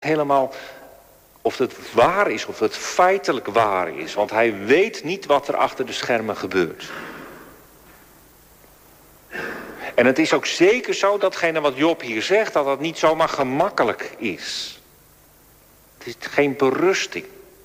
helemaal of het waar is, of het feitelijk waar is. Want hij weet niet wat er achter de schermen gebeurt. En het is ook zeker zo, datgene wat Job hier zegt, dat dat niet zomaar gemakkelijk is. Het is geen berusting.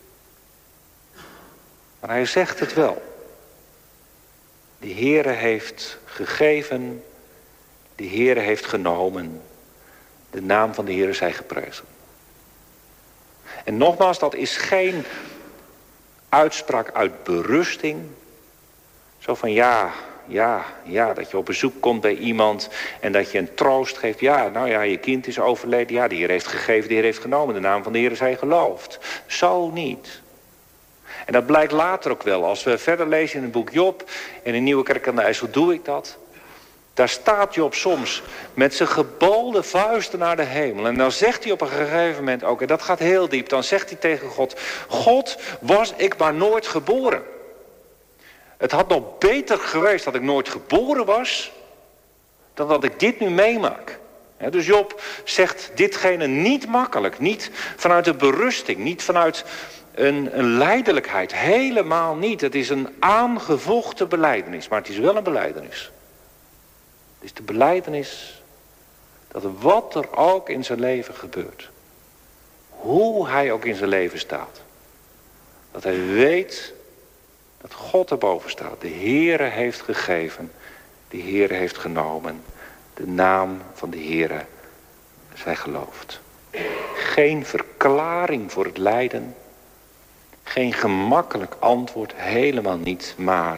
Maar hij zegt het wel. De Heere heeft gegeven, de Heere heeft genomen. De naam van de Heere zij geprezen. En nogmaals, dat is geen uitspraak uit berusting. Zo van ja, dat je op bezoek komt bij iemand en dat je een troost geeft. Ja, nou ja, je kind is overleden. Ja, de Heer heeft gegeven, de Heer heeft genomen. De naam van de Heer zij geloofd. Zo niet. En dat blijkt later ook wel. Als we verder lezen in het boek Job en in Nieuwe Kerk aan de IJssel doe ik dat. Daar staat Job soms met zijn gebalde vuisten naar de hemel. En dan zegt hij op een gegeven moment ook, en dat gaat heel diep, dan zegt hij tegen God: God, was ik maar nooit geboren. Het had nog beter geweest dat ik nooit geboren was, dan dat ik dit nu meemaak. Dus Job zegt ditgene niet makkelijk, niet vanuit een berusting, niet vanuit een lijdelijkheid, helemaal niet. Het is een aangevochten belijdenis, maar het is wel een belijdenis. Het is de belijdenis dat wat er ook in zijn leven gebeurt, hoe hij ook in zijn leven staat, dat hij weet dat God erboven staat. De Heere heeft gegeven, de Heere heeft genomen. De naam van de Heere zij gelooft. Geen verklaring voor het lijden, geen gemakkelijk antwoord, helemaal niet. Maar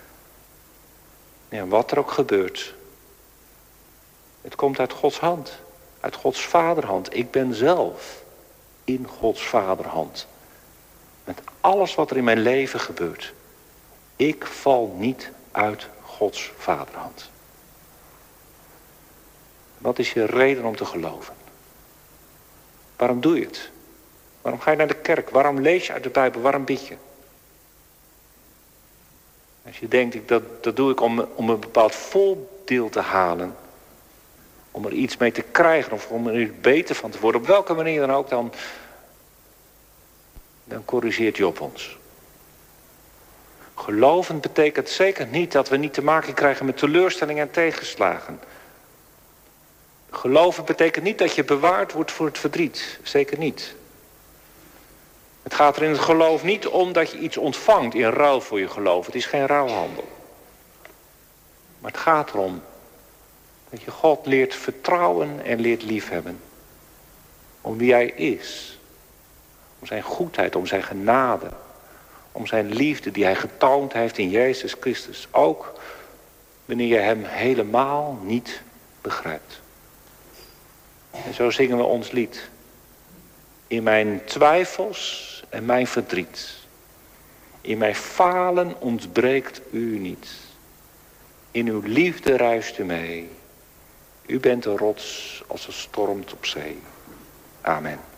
ja, wat er ook gebeurt, het komt uit Gods hand, uit Gods vaderhand. Ik ben zelf in Gods vaderhand. Met alles wat er in mijn leven gebeurt. Ik val niet uit Gods vaderhand. Wat is je reden om te geloven? Waarom doe je het? Waarom ga je naar de kerk? Waarom lees je uit de Bijbel? Waarom bid je? Als je denkt, dat doe ik om een bepaald voordeel te halen. Om er iets mee te krijgen of om er iets beter van te worden. Op welke manier dan ook, dan corrigeert Job ons. Gelovend betekent zeker niet dat we niet te maken krijgen met teleurstellingen en tegenslagen. Geloven betekent niet dat je bewaard wordt voor het verdriet. Zeker niet. Het gaat er in het geloof niet om dat je iets ontvangt in ruil voor je geloof. Het is geen ruilhandel. Maar het gaat erom dat je God leert vertrouwen en leert liefhebben. Om wie hij is. Om zijn goedheid, om zijn genade. Om zijn liefde die hij getoond heeft in Jezus Christus. Ook wanneer je hem helemaal niet begrijpt. En zo zingen we ons lied. In mijn twijfels en mijn verdriet. In mijn falen ontbreekt u niet. In uw liefde ruist u mee. U bent een rots als het stormt op zee. Amen.